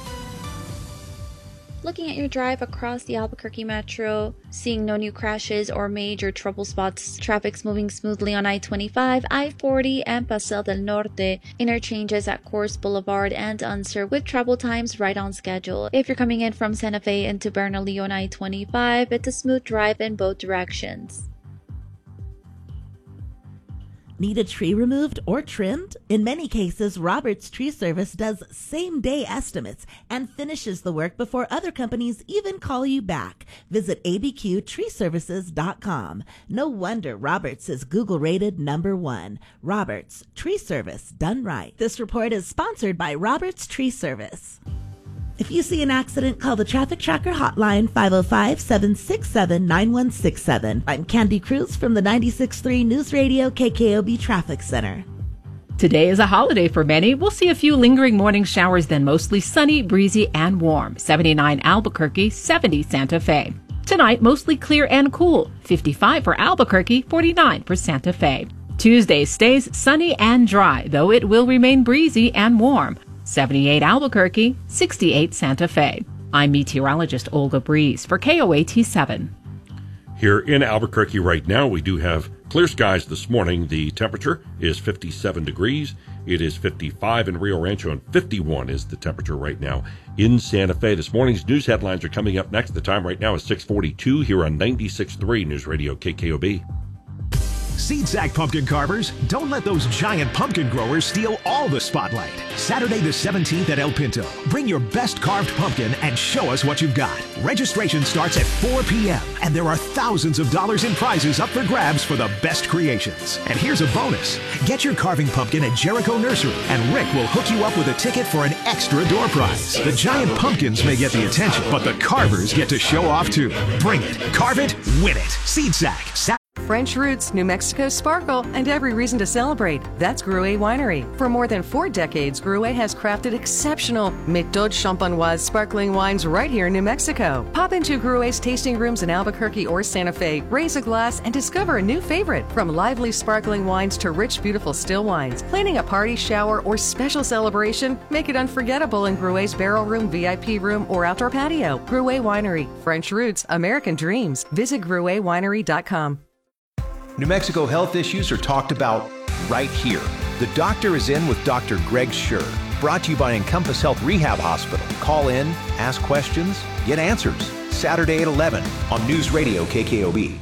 Looking at your drive across the Albuquerque Metro, seeing no new crashes or major trouble spots, traffic's moving smoothly on I-25, I-40, and Paseo del Norte, interchanges at Coors Boulevard and Unser with travel times right on schedule. If you're coming in from Santa Fe into Bernalillo on I-25, it's a smooth drive in both directions. Need a tree removed or trimmed? In many cases, Roberts Tree Service does same-day estimates and finishes the work before other companies even call you back. Visit abqtreeservices.com. No wonder Roberts is Google-rated #1. Roberts Tree Service, done right. This report is sponsored by Roberts Tree Service. If you see an accident, call the Traffic Tracker hotline, 505-767-9167. I'm Candy Cruz from the 96.3 News Radio KKOB Traffic Center. Today is a holiday for many. We'll see a few lingering morning showers, then mostly sunny, breezy, and warm. 79 Albuquerque, 70 Santa Fe. Tonight, mostly clear and cool. 55 for Albuquerque, 49 for Santa Fe. Tuesday stays sunny and dry, though it will remain breezy and warm. 78 Albuquerque, 68 Santa Fe. I'm meteorologist Olga Breeze for KOAT7. Here in Albuquerque right now, we do have clear skies this morning. The temperature is 57 degrees. It is 55 in Rio Rancho, and 51 is the temperature right now in Santa Fe. This morning's news headlines are coming up next. The time right now is 6:42 here on 96.3 News Radio KKOB. Seed Sack pumpkin carvers, don't let those giant pumpkin growers steal all the spotlight. Saturday the 17th at El Pinto. Bring your best carved pumpkin and show us what you've got. Registration starts at 4 p.m. and there are thousands of dollars in prizes up for grabs for the best creations. And here's a bonus. Get your carving pumpkin at Jericho Nursery and Rick will hook you up with a ticket for an extra door prize. The giant pumpkins may get the attention, but the carvers get to show off too. Bring it, carve it, win it. Seed Sack. French roots, New Mexico sparkle, and every reason to celebrate. That's Gruet Winery. For more than 4 decades, Gruet has crafted exceptional Méthode Champenoise sparkling wines right here in New Mexico. Pop into Gruet's tasting rooms in Albuquerque or Santa Fe, raise a glass, and discover a new favorite. From lively sparkling wines to rich, beautiful still wines. Planning a party, shower, or special celebration? Make it unforgettable in Gruet's barrel room, VIP room, or outdoor patio. Gruet Winery. French roots, American dreams. Visit GruetWinery.com. New Mexico health issues are talked about right here. The Doctor is In with Dr. Greg Schur. Brought to you by Encompass Health Rehab Hospital. Call in, ask questions, get answers. Saturday at 11 on News Radio KKOB.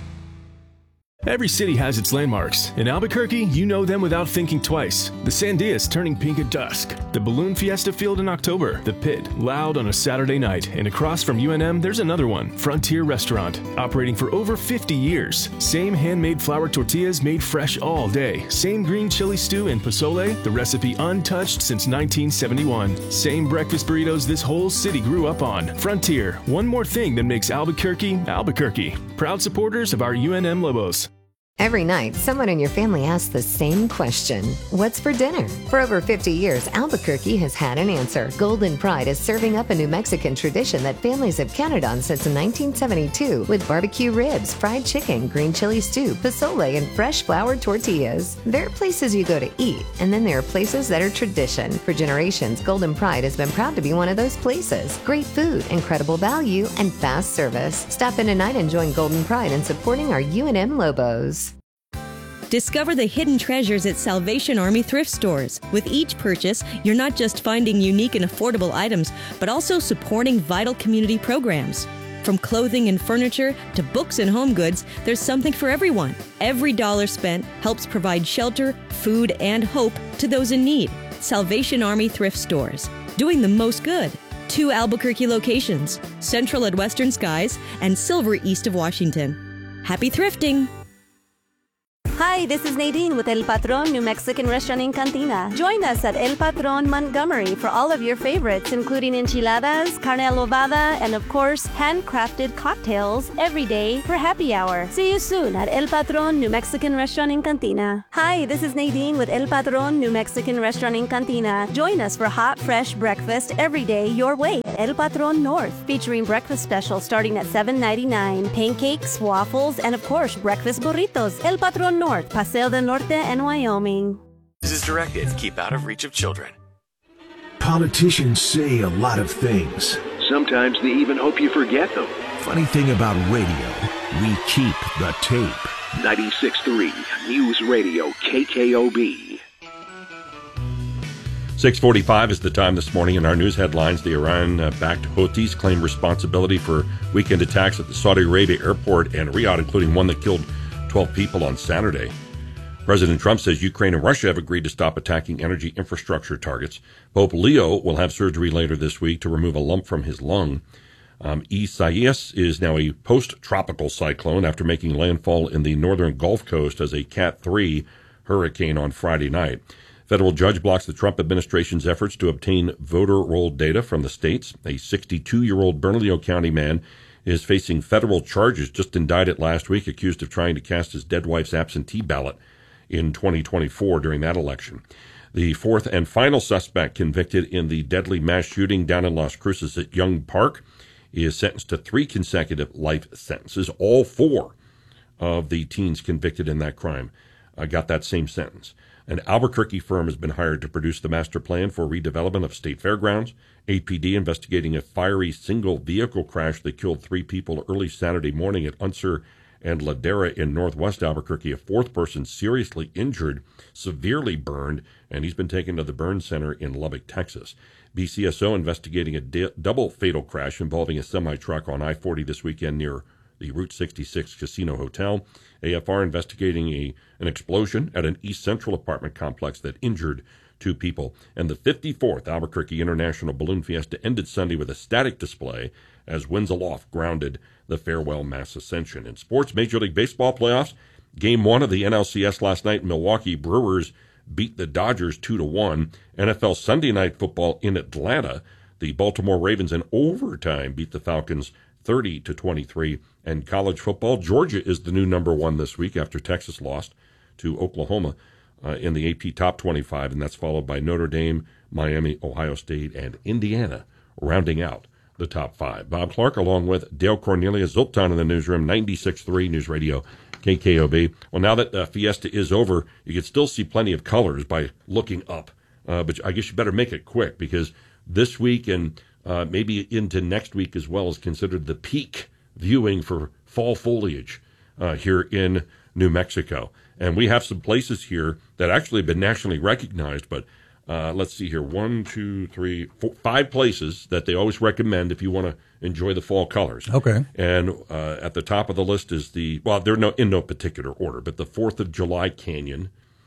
Every city has its landmarks. In Albuquerque, you know them without thinking twice. The Sandias turning pink at dusk. The Balloon Fiesta Field in October. The Pit, loud on a Saturday night. And across from UNM, there's another one, Frontier Restaurant, operating for over 50 years. Same handmade flour tortillas made fresh all day. Same green chili stew and pozole, the recipe untouched since 1971. Same breakfast burritos this whole city grew up on. Frontier, one more thing that makes Albuquerque, Albuquerque. Proud supporters of our UNM Lobos. Every night, someone in your family asks the same question. What's for dinner? For over 50 years, Albuquerque has had an answer. Golden Pride is serving up a New Mexican tradition that families have counted on since 1972 with barbecue ribs, fried chicken, green chili stew, pozole, and fresh flour tortillas. There are places you go to eat, and then there are places that are tradition. For generations, Golden Pride has been proud to be one of those places. Great food, incredible value, and fast service. Stop in tonight and join Golden Pride in supporting our UNM Lobos. Discover the hidden treasures at Salvation Army thrift stores. With each purchase, you're not just finding unique and affordable items, but also supporting vital community programs. From clothing and furniture to books and home goods, there's something for everyone. Every dollar spent helps provide shelter, food, and hope to those in need. Salvation Army thrift stores, doing the most good. 2 Albuquerque locations, Central at Western Skies and Silver east of Washington. Happy thrifting! Hi, this is Nadine with El Patron New Mexican Restaurant in Cantina. Join us at El Patron Montgomery for all of your favorites, including enchiladas, carne adobada, and of course, handcrafted cocktails every day for happy hour. See you soon at El Patron New Mexican Restaurant in Cantina. Hi, this is Nadine with El Patron New Mexican Restaurant in Cantina. Join us for hot, fresh breakfast every day your way at El Patron North, featuring breakfast specials starting at $7.99, pancakes, waffles, and of course, breakfast burritos. El Patron North, Paseo del Norte and Wyoming. This is directed to keep out of reach of children. Politicians say a lot of things. Sometimes they even hope you forget them. Funny thing about radio, we keep the tape. 96.3 News Radio KKOB. 6:45 is the time this morning. In our news headlines, the Iran-backed Houthis claim responsibility for weekend attacks at the Saudi Arabia airport and Riyadh, including one that killed 12 people on Saturday. President Trump says Ukraine and Russia have agreed to stop attacking energy infrastructure targets. Pope Leo will have surgery later this week to remove a lump from his lung. Isaias is now a post-tropical cyclone after making landfall in the northern Gulf Coast as a Cat 3 hurricane on Friday night. Federal judge blocks the Trump administration's efforts to obtain voter roll data from the states. A 62-year-old Bernalillo County man is facing federal charges, just indicted last week, accused of trying to cast his dead wife's absentee ballot in 2024 during that election. The fourth and final suspect convicted in the deadly mass shooting down in Las Cruces at Young Park is sentenced to 3 consecutive life sentences. All 4 of the teens convicted in that crime got that same sentence. An Albuquerque firm has been hired to produce the master plan for redevelopment of state fairgrounds. APD investigating a fiery single-vehicle crash that killed 3 people early Saturday morning at Unser and Ladera in northwest Albuquerque. A 4th person seriously injured, severely burned, and he's been taken to the burn center in Lubbock, Texas. BCSO investigating a double fatal crash involving a semi-truck on I-40 this weekend near the Route 66 Casino Hotel. AFR investigating an explosion at an East Central apartment complex that injured 2 people. And the 54th Albuquerque International Balloon Fiesta ended Sunday with a static display as winds aloft grounded the farewell mass ascension. In sports, Major League Baseball playoffs, Game 1 of the NLCS last night, Milwaukee Brewers beat the Dodgers 2-1. NFL Sunday Night Football in Atlanta, the Baltimore Ravens in overtime beat the Falcons 30-23. And college football, Georgia is the new number 1 this week after Texas lost to Oklahoma in the AP Top 25, and that's followed by Notre Dame, Miami, Ohio State, and Indiana, rounding out the top 5. Bob Clark, along with Dale Cornelius, Zoltan in the newsroom, 96.3 News Radio, KKOB. Well, now that Fiesta is over, you can still see plenty of colors by looking up, but I guess you better make it quick, because this week and maybe into next week as well is considered the peak viewing for fall foliage here in New Mexico. And we have some places here that actually have been nationally recognized, but let's see here, 1, 2, 3, 4, 5 places that they always recommend if you want to enjoy the fall colors. Okay. And at the top of the list is they're in no particular order, but the 4th of July Canyon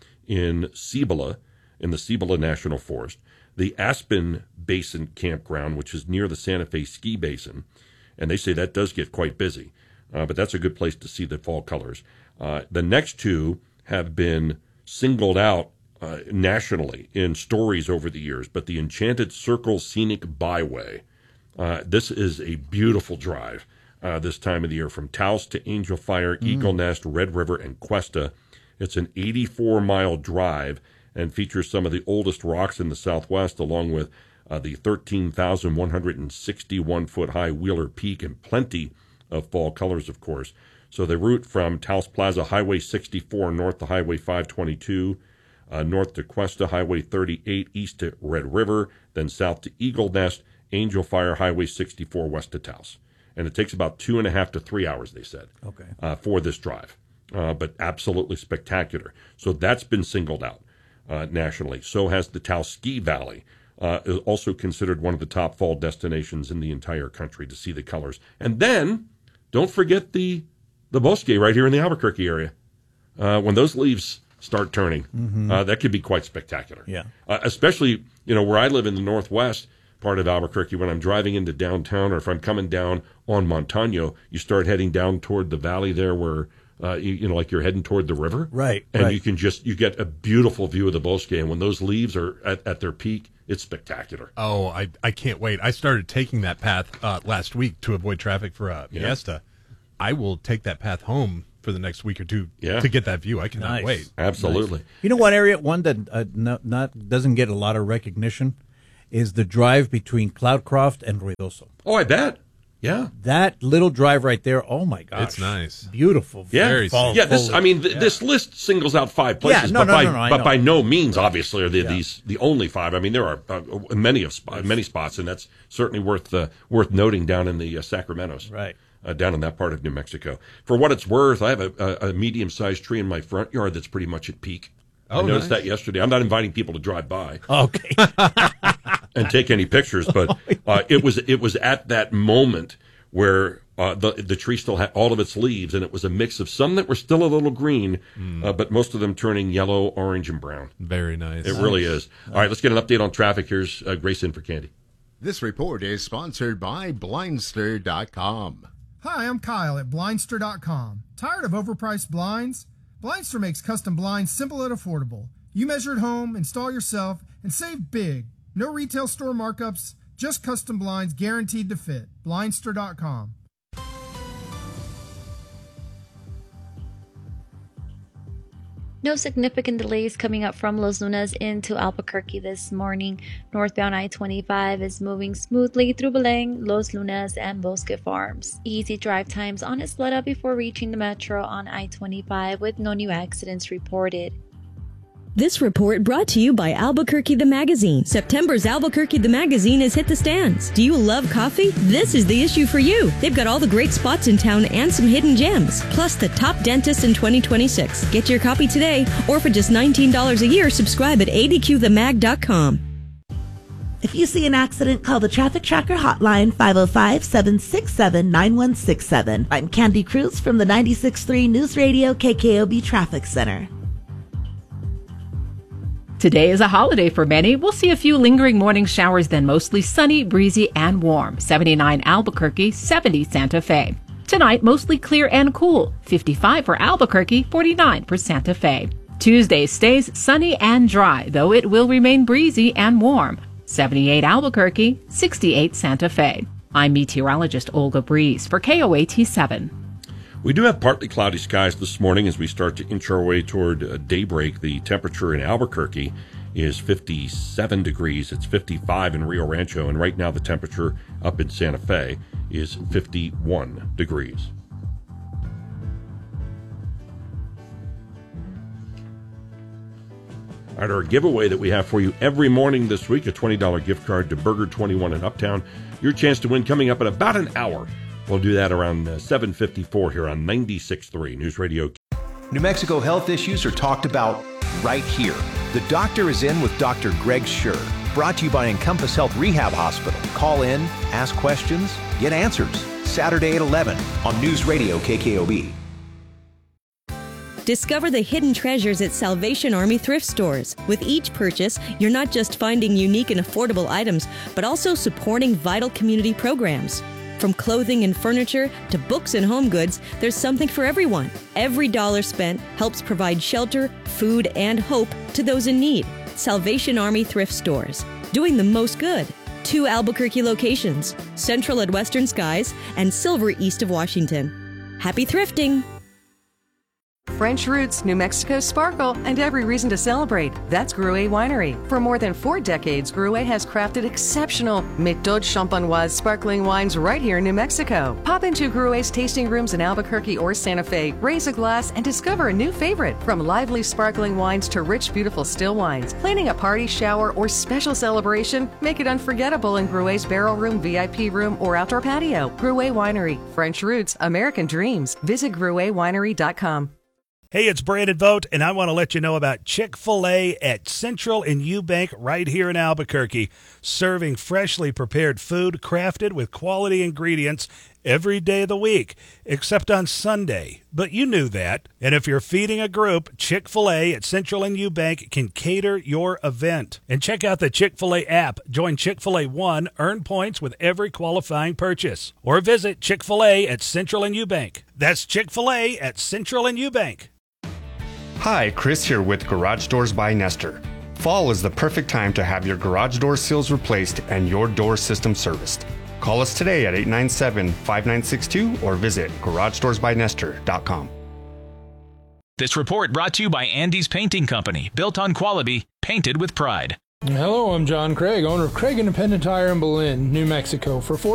in Cibola, in the Cibola National Forest, the Aspen Basin Campground, which is near the Santa Fe Ski Basin, and they say that does get quite busy, but that's a good place to see the fall colors. The next 2 have been singled out nationally in stories over the years, but the Enchanted Circle Scenic Byway, this is a beautiful drive this time of the year from Taos to Angel Fire, Eagle Nest, Red River, and Cuesta. It's an 84-mile drive and features some of the oldest rocks in the Southwest, along with the 13,161-foot-high Wheeler Peak, and plenty of fall colors, of course. So the route from Taos Plaza, Highway 64, north to Highway 522, north to Cuesta, Highway 38, east to Red River, then south to Eagle Nest, Angel Fire, Highway 64, west to Taos. And it takes about 2.5 to 3 hours, they said, for this drive. but absolutely spectacular. So that's been singled out nationally. So has the Taos Ski Valley, is also considered one of the top fall destinations in the entire country to see the colors. And then don't forget the Bosque right here in the Albuquerque area. When those leaves start turning, that could be quite spectacular. Yeah. Especially, where I live in the northwest part of Albuquerque, when I'm driving into downtown or if I'm coming down on Montano, you start heading down toward the valley there where, like you're heading toward the river. Right. And right. you get a beautiful view of the Bosque. And when those leaves are at their peak, it's spectacular. Oh, I can't wait. I started taking that path last week to avoid traffic for a Fiesta. I will take that path home for the next week or two to get that view. I cannot wait. Absolutely. Nice. You know what area, one that doesn't get a lot of recognition is the drive between Cloudcroft and Ruidoso. Oh, I bet. Yeah. That little drive right there, oh my gosh. It's nice. Beautiful. Yeah. Very this list singles out 5 places, but by no means, obviously, are these the only 5. I mean, there are many spots, and that's certainly worth noting down in the Sacramentos. Right. Down in that part of New Mexico. For what it's worth, I have a medium-sized tree in my front yard that's pretty much at peak. I noticed that yesterday. I'm not inviting people to drive by. Okay. And take any pictures, but it was at that moment where the tree still had all of its leaves, and it was a mix of some that were still a little green, but most of them turning yellow, orange, and brown. Very nice. It really is. All right, let's get an update on traffic. Here's Grace in for Candy. This report is sponsored by Blindster.com. Hi, I'm Kyle at Blindster.com. Tired of overpriced blinds? Blindster makes custom blinds simple and affordable. You measure at home, install yourself, and save big. No retail store markups, just custom blinds guaranteed to fit. Blindster.com. No significant delays coming up from Los Lunas into Albuquerque this morning. Northbound I-25 is moving smoothly through Belén, Los Lunas, and Bosque Farms. Easy drive times on Isleta before reaching the metro on I-25 with no new accidents reported. This report brought to you by Albuquerque the Magazine. September's Albuquerque the Magazine has hit the stands. Do you love coffee? This is the issue for you. They've got all the great spots in town and some hidden gems, plus the top dentists in 2026. Get your copy today, or for just $19 a year, subscribe at adqthemag.com. If you see an accident, call the Traffic Tracker hotline 505-767-9167. I'm Candy Cruz from the 96.3 News Radio KKOB Traffic Center. Today is a holiday for many. We'll see a few lingering morning showers, then mostly sunny, breezy, and warm. 79 Albuquerque, 70 Santa Fe. Tonight, mostly clear and cool. 55 for Albuquerque, 49 for Santa Fe. Tuesday stays sunny and dry, though it will remain breezy and warm. 78 Albuquerque, 68 Santa Fe. I'm meteorologist Olga Breeze for KOAT 7. We do have partly cloudy skies this morning as we start to inch our way toward daybreak. The temperature in Albuquerque is 57 degrees. It's 55 in Rio Rancho. And right now the temperature up in Santa Fe is 51 degrees. All right, our giveaway that we have for you every morning this week, a $20 gift card to Burger 21 in Uptown. Your chance to win coming up in about an hour. We'll do that around 7:54 here on 96.3 News Radio. New Mexico health issues are talked about right here. The Doctor is In with Dr. Greg Schur. Brought to you by Encompass Health Rehab Hospital. Call in, ask questions, get answers. Saturday at 11 on News Radio KKOB. Discover the hidden treasures at Salvation Army thrift stores. With each purchase, you're not just finding unique and affordable items, but also supporting vital community programs. From clothing and furniture to books and home goods, there's something for everyone. Every dollar spent helps provide shelter, food, and hope to those in need. Salvation Army thrift stores, doing the most good. 2 Albuquerque locations, Central at Western Skies and Silver east of Washington. Happy thrifting! French roots, New Mexico sparkle, and every reason to celebrate. That's Gruet Winery. For more than 4 decades, Gruet has crafted exceptional Méthode Champenoise sparkling wines right here in New Mexico. Pop into Gruet's tasting rooms in Albuquerque or Santa Fe, raise a glass, and discover a new favorite. From lively sparkling wines to rich, beautiful still wines. Planning a party, shower, or special celebration? Make it unforgettable in Gruet's barrel room, VIP room, or outdoor patio. Gruet Winery. French roots, American dreams. Visit GruetWinery.com. Hey, it's Brandon Vogt, and I want to let you know about Chick-fil-A at Central and Eubank right here in Albuquerque, serving freshly prepared food crafted with quality ingredients every day of the week, except on Sunday. But you knew that. And if you're feeding a group, Chick-fil-A at Central and Eubank can cater your event. And check out the Chick-fil-A app. Join Chick-fil-A One, earn points with every qualifying purchase. Or visit Chick-fil-A at Central and Eubank. That's Chick-fil-A at Central and Eubank. Hi, Chris here with Garage Doors by Nestor. Fall is the perfect time to have your garage door seals replaced and your door system serviced. Call us today at 897-5962 or visit GarageDoorsByNestor.com. This report brought to you by Andy's Painting Company, built on quality, painted with pride. Hello, I'm John Craig, owner of Craig Independent Tire in Belen, New Mexico. For